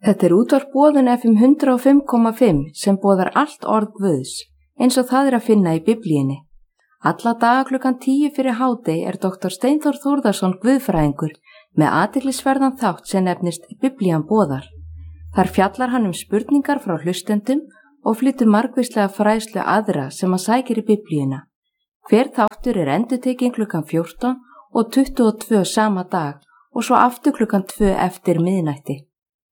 Þetta útvarp Boðun FM 105,5 sem boðar allt orð Guðs, eins og það að finna í Biblíunni. Alla daga klukkan 10 fyrir hádegi Dr. Steinþór Þórðarson guðfræðingur með athyglisverðan þátt sem nefnist Biblían boðar. Þar fjallar hann spurningar frá hlustendum og flytur margvíslega fræðslu aðra sem að sækir í Biblíuna. Hver þáttur endurtekinn klukkan 14 og 22 sama dag og svo aftur klukkan 2 eftir miðnætti.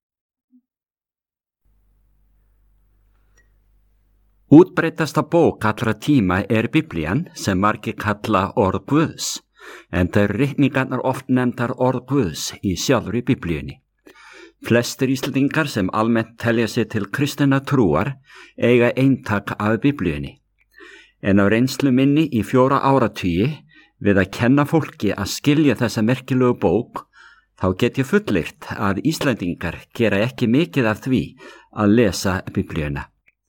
Útbreiddasta bók allra tíma Biblían sem margir kalla orð Guðs, en það ritningarnar oft nefndar orð Guðs í sjálfri Biblíunni. Flestir Íslendingar sem almennt telja sig til kristinna trúar eiga eintak af Biblíunni. En á reynslu minni í 4 áratugi við að kenna fólki að skilja þessa merkilegu bók, þá get ég fullyrt að Íslendingar gera ekki mikið af því að lesa Biblíuna.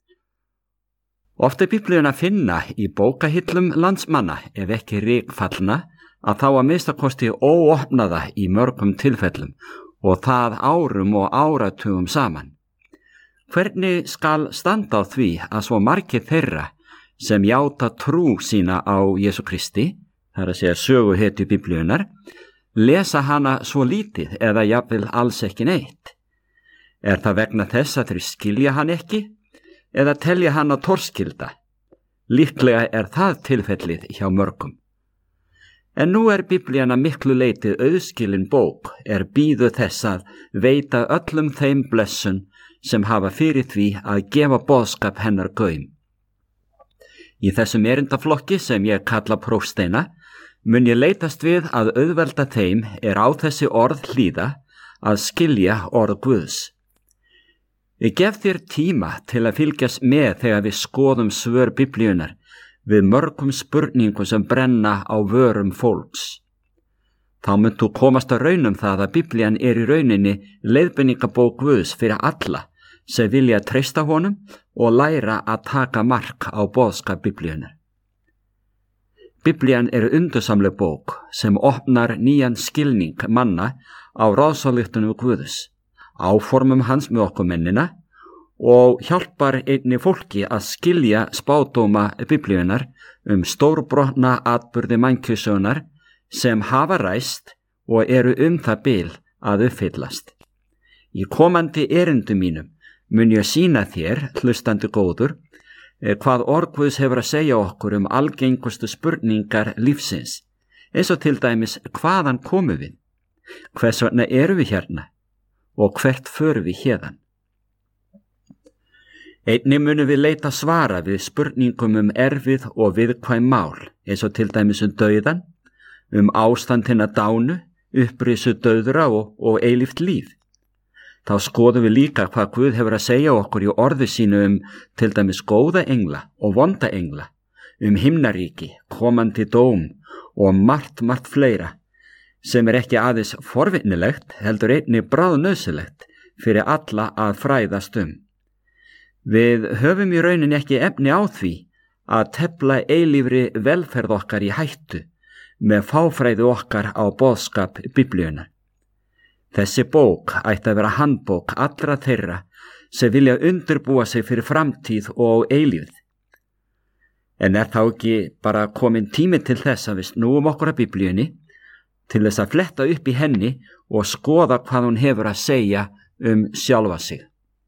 Oft Biblíuna finna í bókahillum landsmanna ef ekki rykfallna að þá að minnstakosti óopnaða í mörgum tilfellum og það árum og áratugum saman. Hvernig skal standa á því að svo margir þeirra sem játa trú sína á Jesú Kristi, þar að segja söguhetju Biblíunar, lesa hana svo lítið eða jafnvel alls ekki neitt? Það vegna þess að þeir skilja hann ekki? Eða telja hann að torskilda? Líklega það tilfellið hjá mörgum. En nú Biblían að miklu leyti auðskilin bók býðu þess að veita öllum þeim blessun sem hafa fyrir því að gefa boðskap hennar gaum. Í þessum erindaflokki sem ég kalla prófsteina mun ég leitast við að auðvelda þeim á þessi orð hlýða að skilja orð Guðs. Ég gef þér tíma til að fylgjast með þegar við skoðum svör Biblíunar við mörgum spurningum sem brenna á vörum fólks. Þá munt þú komast að raun það að Biblían í rauninni leiðbeiningabók Guðs fyrir alla sem vilja treysta honum og læra að taka mark á boðskap Biblíunar. Biblían undursamleg bók sem opnar nýjan skilning manna á ráðsályktunum Guðs, áformum hans með okkur mennina og hjálpar einnig fólki að skilja spádóma Biblíunar stórbrotna atburði mannkynssögunnar sem hafa ræst og það bil að uppfyllast. Í komandi erindum mínum mun ég sýna þér, hlustandi góður, hvað orð Guðs hefur að segja okkur algengustu spurningar lífsins, eins og til dæmis hvaðan komum við, hvers vegna við hérna og hvert förum við héðan. Einnig munum við leita svara við spurningum erfið og viðkvæm mál, eins og til dæmis dauðan, ástand hinna dánu, upprisu dauðra og eilíft líf. Þá skoðum við líka hvað Guð hefur að segja okkur í orði sínu til dæmis góða engla og vonda engla, himnaríki, komandi dóm og margt fleira, sem ekki aðeins forvitnilegt, heldur einnig bráðnauðsynlegt fyrir alla að fræðast Við höfum í rauninni ekki efni á því að tefla eilífri velferð okkar í hættu með fáfræði okkar á boðskap Biblíuna. Þessi bók ætti að vera handbók allra þeirra sem vilja undirbúa sig fyrir framtíð og eilífð. En þá ekki bara komin tími til þess að við snúum okkur að Biblíunni til þess að fletta upp í henni og skoða hvað hún hefur að segja sjálfa sig.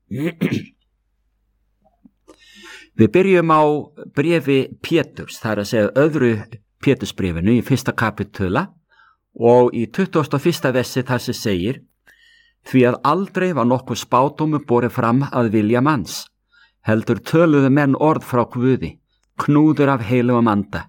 Við byrjum á bréfi Péturs, það að segja öðru Pétursbréfinu í 1. kapitula og í 21. versi þar sem segir: Því að aldrei var nokkur spádómur borið fram að vilja manns, heldur töluðu menn orð frá Guði, knúðir af heilugum anda.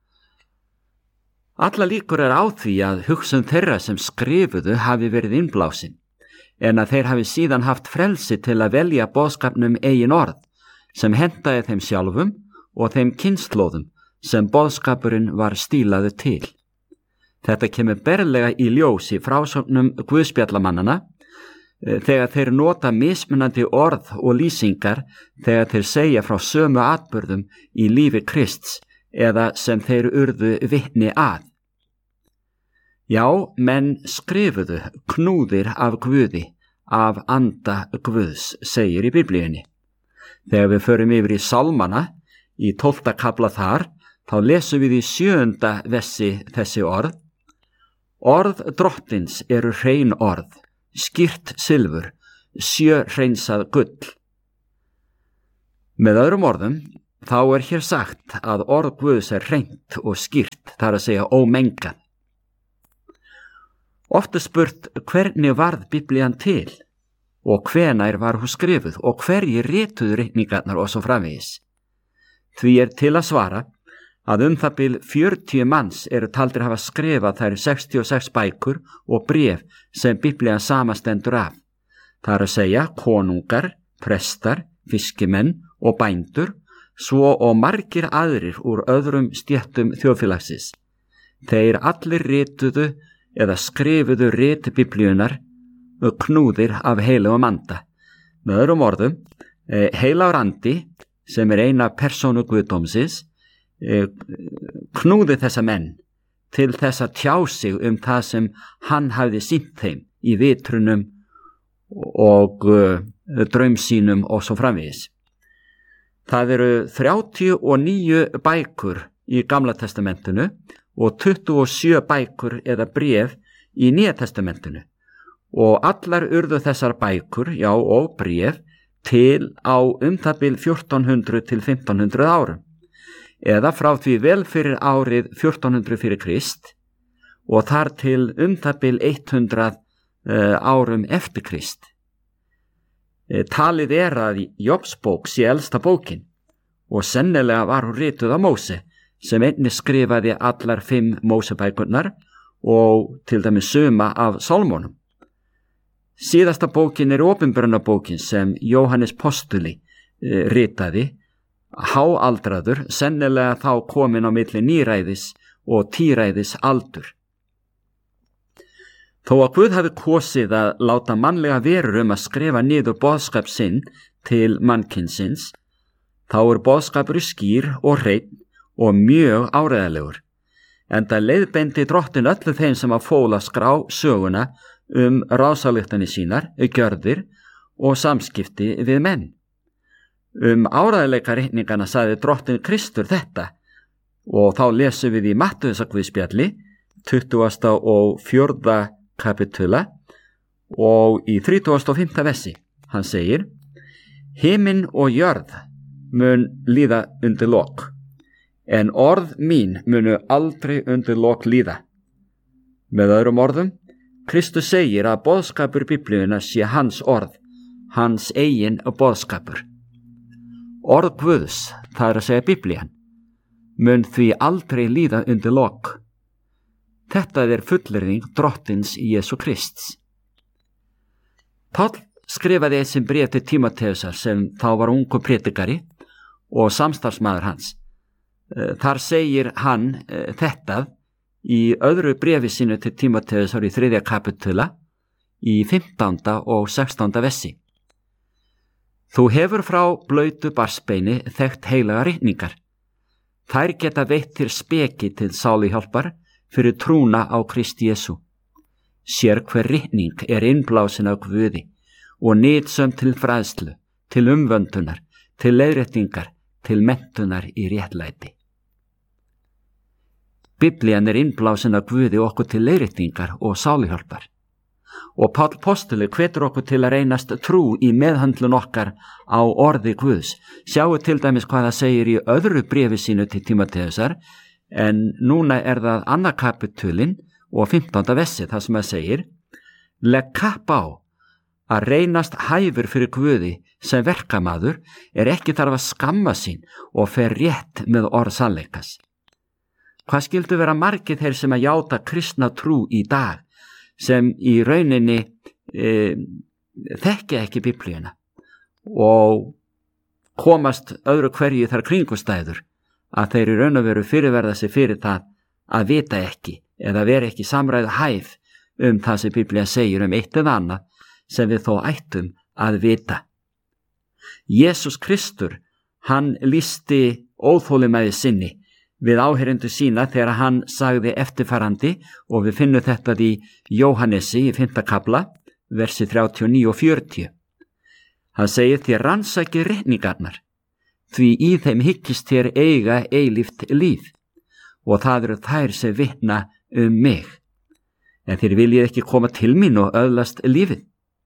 Alla líkur á því að hugsun þeirra sem skrifuðu hafi verið innblásin, en að þeir hafi síðan haft frelsi til að velja boðskapnum eigin orð, sem hentaði þeim sjálfum og þeim kynslóðum sem boðskapurinn var stílaður til. Þetta kemur berlega í ljós í frásögnum guðspjallamannana þegar þeir nota mismunandi orð og lýsingar þegar þeir segja frá sömu atburðum í lífi Krists eða sem þeir urðu vitni að. Já, menn skrifuðu knúðir af Guði af anda Guðs, segir í Biblíunni. Þegar við förum yfir í Sálmana, í 12. kafla þar, þá lesum við í 7. versi þessi orð. Orð drottins eru hrein orð, skýrt silfur, hreinsað gull. Með öðrum orðum, þá er hér sagt að orð Guðs er hreint og skýrt, þar að segja ómengað. Oft er spurt hvernig varð Biblían til og hvenær var hún skrifuð og hverjir rituðu ritningarnar og svo framvegis. Því er til að svara að það bil 40 manns eru taldir hafa skrifað þær 66 bækur og bréf sem Biblían samastendur af. Það er að segja konungar, prestar, fiskimenn og bændur, svo og margir aðrir úr öðrum stéttum þjóðfélagsins. Þeir allir rituðu eða skrifuðu rit Biblíunar knúðir af heilagum anda. Með öðrum orðum, heilagur andi, sem er eina persónu Guðdómsins, knúði þessa menn til þess að tjá sig það sem hann hafði sýnt þeim í vitrunum og draumsýnum og svo framvegis. Það eru 39 bækur í Gamla testamentinu og 27 bækur eða bréf í Nýja testamentinu og allar urðu þessar bækur, já og bréf, til á það bil 1400 til 1500 árum eða frá því vel fyrir árið 1400 fyrir Krist og þar til það bil 100 árum eftir Krist. Talið er að Jobsbók sé elsta bókin og sennilega var hún rituð af Móse sem einnig skrifaði allar 5 Mósebækurnar og til dæmis suma af Sálmónum. Síðasta bókin er opinberunarbókin sem Jóhannes postuli ritaði, háaldraður, sennilega þá komin á milli níræðis og tíræðis aldur. Þó að Guð hafi kosið að láta mannlega verur að skrifa niður boðskap sinn til mannkynsins, þá er boðskapur skýr og hreinn og mjög áreiðanlegur, enda leiðbeindi drottin öllu þeim sem að fóla skrá söguna ráðsályktanir sínar, gjörðir og samskipti við menn. Áreiðanleika reikningana sagði drottin Kristur þetta og þá lesum við í Mattheusarguðspjalli 24. kapitula og í 35. versi. Hann segir: Himinn og jörð mun líða undir lok, en orð mín munu aldrei undir lok líða. Með öðrum orðum, Kristus segir að boðskapur Biblíunnar sé hans orð, hans eigin boðskapur. Orð Guðs, það er að segja Biblían, mun því aldrei líða undir lok. Þetta er fullyrðing drottins Jesú Krists. Páll skrifaði eitt sem bréf til Tímóteusar sem þá var ungur prédikari og samstarfsmaður hans. Þar segir hann þetta í öðru bréfi sínu til Tímóteusar í 3. kapitula í 15. og 16. versi. Þú hefur frá blautu barnsbeini þekkt heilaga ritningar. Þær geta veitt þér speki til sáluhjálpar fyrir trúna á Krist Jesú. Sér hver ritning er innblásin af Guði og nytsöm til fræðslu, til umvöndunar, til leiðréttingar, til menntunar í réttlæti. Biblían er innblásin af Guði okkur til leiðréttingar og sáluhjálpar. Og Páll postuli hvetur okkur til að reynast trú í meðhöndlun okkar á orði Guðs. Sjáu til dæmis hvað það segir í öðru bréfi sínu til Tímóteusar, en núna er það 2. kapitulin og 15. versi þar sem það segir: Legg kapp á að reynast hæfur fyrir Guði sem verkamaður er ekki þarf að skamma sín og fer rétt með orð sannleikas. Hvað skildu vera margir þeir sem að játa kristna trú í dag sem í rauninni þekkja ekki Biblíuna og komast öðru hverju þar kringustæður að þeir í raun og veru fyrirverða sig fyrir það að vita ekki eða vera ekki samræðu hæf það sem Biblían segir eitt eða annað sem við þó ættum að vita. Jesús Kristur, hann lýsti óþolinmæði sinni við áheyrendur sína þegar hann sagði eftirfarandi, og við finnum þetta í Jóhannesi í 5. kafla versi 39 og 40. Hann segir: þér rannsakið ritningarnar, því í þeim hyggist þér eiga eilíft líf, og það eru þær sem vitna mig, en þér viljið ekki koma til mín og öðlast lífið.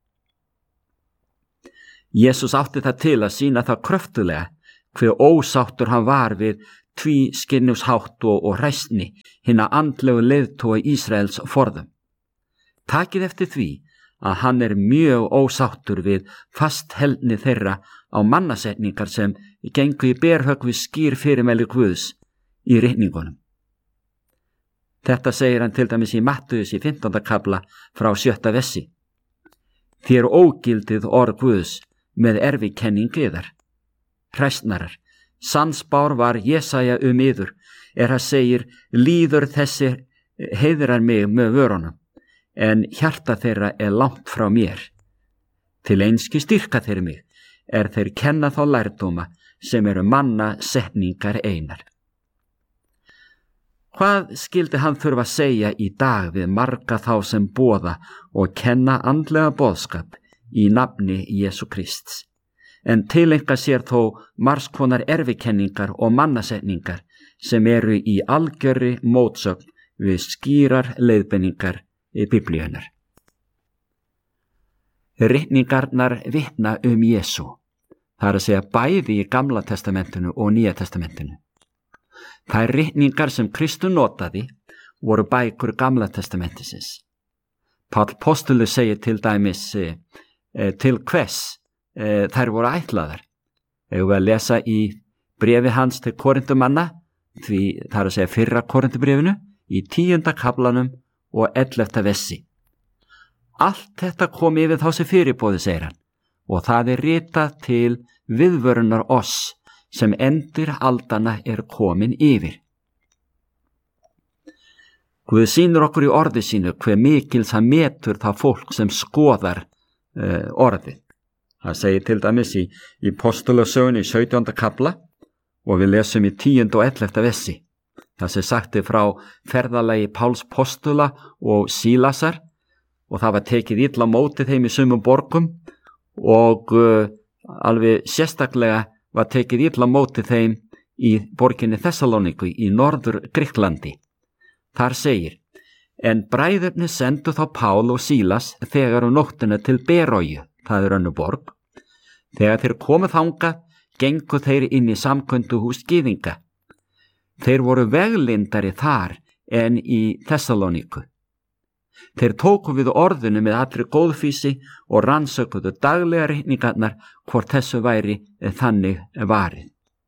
Jesús átti það til að sýna það kröftulega hve ósáttur hann var við tvískinnushátt og hræsni hinna andlegu leiðtoga Ísraels forðum. Takið eftir því að hann mjög ósáttur við fastheldni þeirra á mannasetningar sem gengu í berhögg við skýr fyrirmæli Guðs í ritningunum. Þetta segir hann til dæmis í Mattheus í 15. kafla frá 7. versi. Þér ógildið orð Guðs með erfikenning yðar. Hræsnarar, sannspár var Jesaja yður, hann segir: líður þessi heiðrar mig með vörunum, en hjarta þeirra langt frá mér. Til einski styrka þeir mig, þeir kenna þá lærdóma sem eru manna setningar einar. Hvað skildi hann þurfa að segja í dag við marga þá sem boða og kenna andlega boðskap í nafni Jesú Krists, en tileinka sér þó margskonar erfikenningar og mannasetningar sem eru í algjörri mótsögn við skýrar leiðbeiningar í Biblíunar. Ritningarnar vitna Jesú, það að segja bæði í Gamla testamentinu og Nýja testamentinu. Þær ritningar sem Kristur notaði voru bækur Gamla testamentisins. Páll postuli segir til dæmis til hvers þær voru ætlaðar. Eigum við að lesa í bréfi hans til Korintumanna, því það að segja fyrra Korintubréfinu, í 10. kaflanum og 11. versi. Allt þetta kom yfir þá sem fyrirboði, segir hann, og það ritað til viðvörunar oss sem endir aldana komin yfir. Guð sýnir okkur í orði sínu hve mikils hann metur það fólk sem skoðar orðið. Það segir til dæmis í Postulasögunni í 17. kafla og við lesum í 10. og 11. versi. Það sem sagti frá ferðalagi Páls postula og Sílasar, og það var tekið illa á móti þeim í sumum borgum og alveg sérstaklega var tekið illa á móti þeim í borginni Þessalóníku í norður Grikklandi. Þar segir: en bræðurnir sendu þá Pál og Sílas þegar nóttina til Beróju, það önnur borg. Þegar þeir komu þangað, gengu þeir inn í samkunduhús gyðinga. Þeir voru veglindari þar en í Þessalóníku. Þeir tóku við orðinu með allri góðfýsi og rannsökuðu daglega ritningarnar hvort þessu væri þannig varið.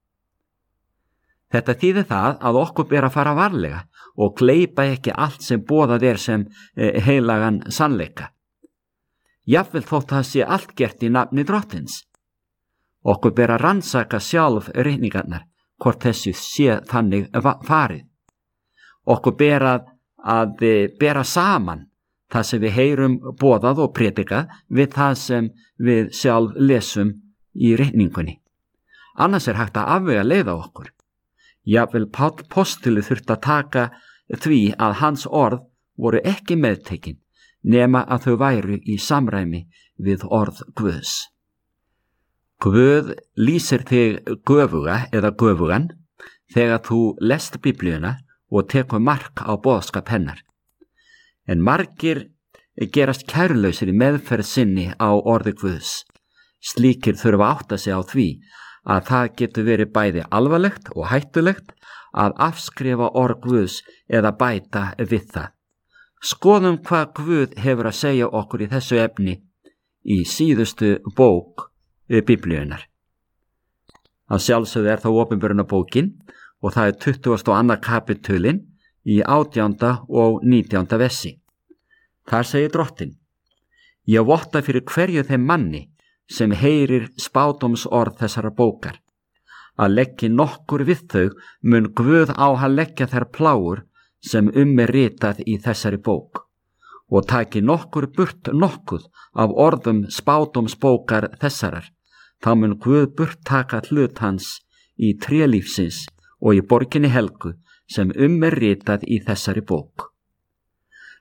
Þetta þýðir það að okkur ber að fara varlega og gleypa ekki allt sem boðað sem heilagan sannleika. Jafnvel þótt það sé allt gert í nafni Drottins. Okkur ber að rannsaka sjálf ritningarnar hvort þessu sé þannig farið. Okkur ber að bera saman það sem við heyrum boðað og predikað við það sem við sjálf lesum í ritningunni. Annars hægt að afvega leiða okkur. Jafnvel Páll postuli þurfti að taka því að hans orð voru ekki meðtekin nema að þau væru í samræmi við orð Guðs. Guð lýsir þig göfuga eða göfugan þegar þú lest Biblíuna og tekur mark á boðskap hennar. En margir gerast kærulausir í meðferð sinni á orði Guðs. Slíkir þurfa að átta sig á því að það getur verið bæði alvarlegt og hættulegt að afskrifa orð Guðs eða bæta við það. Skoðum hvað Guð hefur að segja okkur í þessu efni í síðustu bók Biblíunar. Að sjálfsögðu það opinberunarbókin og það 22. kapitulinn í 18. og 19. versi. Þar segir Drottinn: ég votta fyrir hverju þeim manni sem heyrir spádómsorð þessara bókar, að leggja nokkur við þau mun Guð á að leggja þær plágur sem ritað í þessari bók, og taki nokkur burt nokkuð af orðum spádómsbókar þessarar, þá mun Guð burt taka hlut hans í trélífsins og í borginni helgu sem ritað í þessari bók.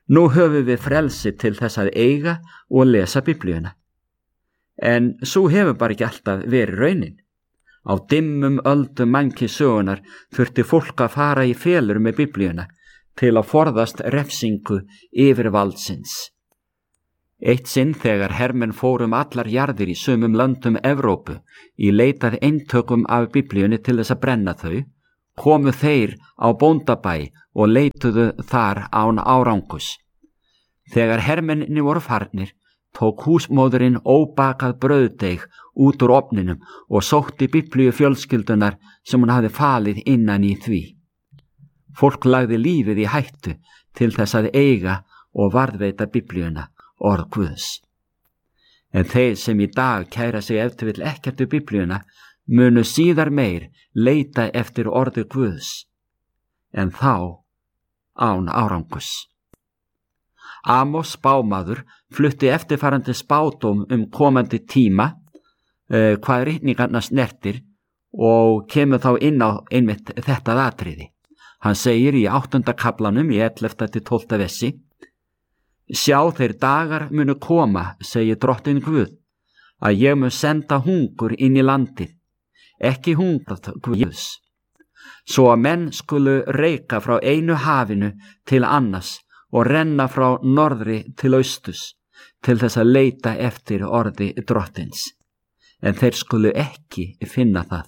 Nú höfum við frelsi til þess að eiga og lesa Biblíuna. En svo hefur bara ekki alltaf verið raunin. Á dimmum öldum mannkynssögunar þurfti fólk að fara í felur með Biblíuna til að forðast refsingu yfirvaldsins. Eitt sinn þegar hermenn fórum allar jarðir í sumum löndum Evrópu í leitað eintökum af Biblíunni til þess að brenna þau, komu þeir á bóndabæ og leituðu þar án árangurs. Þegar hermenninni voru farnir, tók húsmóðurinn óbakað brauðdeig út úr ofninum og sótti Biblíu fjölskyldunar sem hún hafði falið innan í því. Fólk lagði lífið í hættu til þess að eiga og varðveita Biblíuna, orð Guðs. En þeir sem í dag kæra sig ef til vill ekkert við Biblíuna munu síðar meir leita eftir orði Guðs, en þá án árangurs. Amos spámaður flutti eftirfarandi spádóm komandi tíma, hvað ritningarnar snertir, og kemur þá inn á einmitt þetta atriði. Hann segir í 8. kaflanum í 11. til 12. versi: Sjá, þeir dagar munu koma, segir Drottinn Guð, að ég mun senda hungur inn í landið, ekki hungrað Guðs, svo að menn skulu reika frá einu hafinu til annars og renna frá norðri til austurs til þess að leita eftir orði Drottins, en þeir skulu ekki finna það.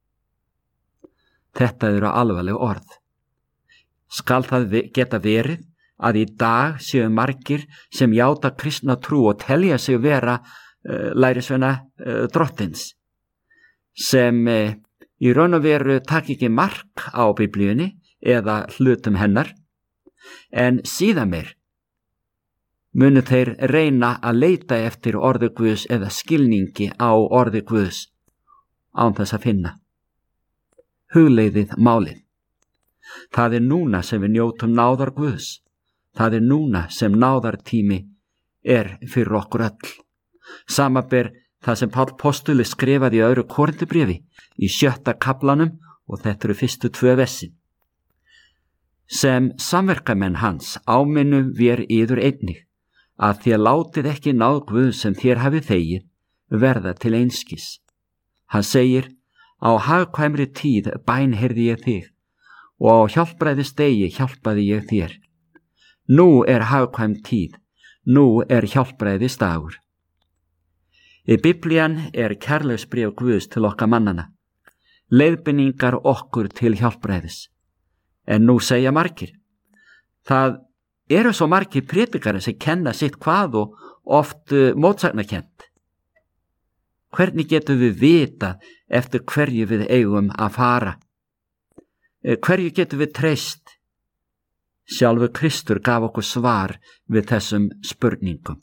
Þetta eru alvarleg orð. Skal það geta verið að í dag séu margir sem játa kristna trú og telja sig vera lærisveina Drottins, sem í raun og veru taka ekki mark á Biblíunni eða hlutum hennar, en síðan meir munu þeir reyna að leita eftir orði Guðs eða skilningi á orði Guðs án þess að finna. Hugleiðið málið. Það núna sem við njótum náðar Guðs. Það núna sem náðartími fyrir okkur öll. Samanber það sem Páll postuli skrifaði í 2. Korintubréfi í 7. kaflanum, og þetta eru fyrstu 2 versin. Sem samverkamenn hans áminnum við yður einnig, að þér látið ekki náð Guðs sem þér hafið þegið verða til einskis. Hann segir: á hagkvæmri tíð bænheyrði ég þig, og á hjálpræðisdegi hjálpaði ég þér. Nú hagkvæm tíð, nú hjálpræðisdagur. Biblían kærleiksbréf Guðs til okkar mannana, leiðbeiningar okkur til hjálpræðis. En nú segja margir: það eru svo margir prédikari sem kenna sitt hvað og oft mótsagnarkennt. Hvernig getum við vitað eftir hverju við eigum að fara? Hverju getum við treyst? Sjálfur Kristur gaf okkur svar við þessum spurningum.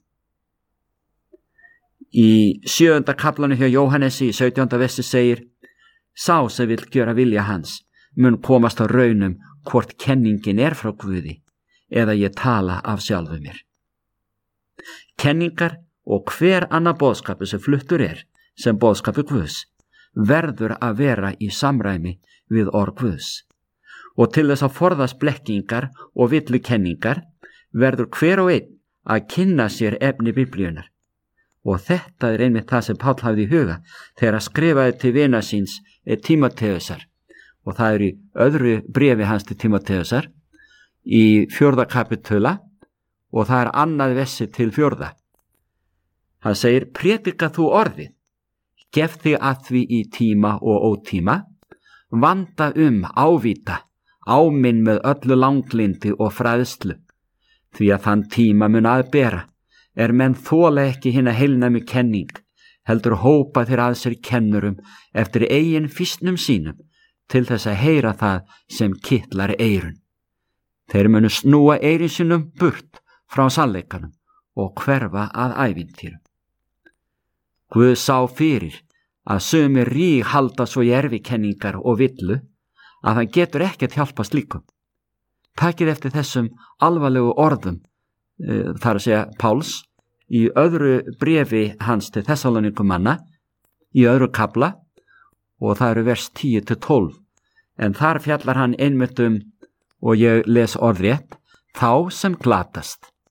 Í 7. kaflanu hjá Jóhannesi í 17. versi segir: sá sem vill gjöra vilja hans mun komast á raunum hvort kenningin frá Guði eða ég tala af sjálfu mér. Kenningar og hver annar boðskapur sem fluttur sem boðskapur Guðs verður að vera í samræmi við orð Guðs. Og til þess að forðast blekkingar og villukenningar verður hver og einn að kynna sér efni Biblíunar. Og þetta einmitt það sem Páll hafði í huga þegar að skrifaði til vina síns Tímóteusar. Og það í 2. bréfi hans til Tímóteusar í 4. kapitula, og það 2. versi til 4. Hann segir: prédika þú orðið, gef þig að því í tíma og ótíma, vanda ávíta, áminn með öllu langlindi og fræðslu, því að þann tíma mun að bera, menn þola ekki hina heilnæmu kenning, heldur hópa þeir að sér kennurum eftir eigin fýsnum sínum, til þess að heyra það sem kitlar eyrun. Þeir munu snúa eyrin sínum burt frá sannleikanum og hverfa að ævintýrum. Guð sá fyrir að sumir halda svo í erfikenningar og villu að hann getur ekkert hjálpa slíkum. Takið eftir þessum alvarlegu orðum, þar að segja Páls, í 2. bréfi hans til Þessalónikumanna, í 2. kafla, og það eru vers 10 til 12, en þar fjallar hann einmitt og ég les orðrétt: þá sem glatast,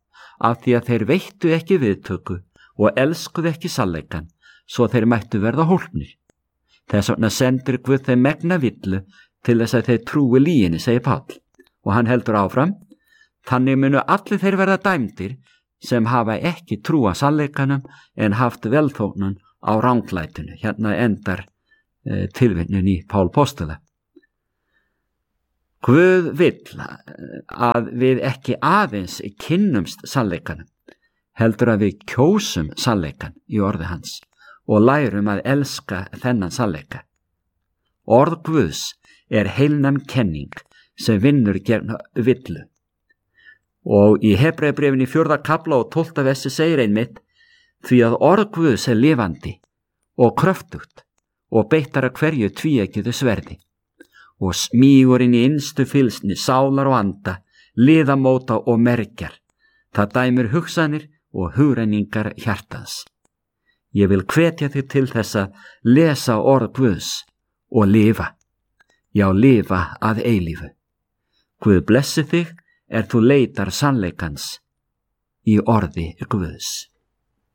af því að þeir veittu ekki viðtöku og elskuðu ekki sannleikann, svo þeir mættu verða hólpnir. Þess vegna sendir Guð þeim megna villu til þess að þeir trúi lyginni, segir Páll. Og hann heldur áfram: þannig munu allir þeir verða dæmdir sem hafa ekki trúa sannleikanum en haft velþóknun á ranglætinu. Hérna endar tilvitnun í Pál postula. Guð vill að við ekki aðeins kynnumst sannleikanum, heldur að við kjósum sannleikan í orði hans og lærum að elska þennan sannleika. Orð Guðs er heilnæm kenning sem vinnur gegn villu. Og í Hebreabréfinu 4. kafla og 12. versi segir einmitt: því að orð Guðs er lifandi og kröftugt og beittar að hverju tvíeggjðu sverði og smígur inn í innstu fylsni sálar og anda, liðamóta og mergjar. Það dæmir hugsanir og hugrenningar hjartans. Ég vil hvetja þig til þess að lesa orð Guðs og lifa. Já, lifa að eilífu. Guð blessi þig þú leitar sannleikans í orði Guðs.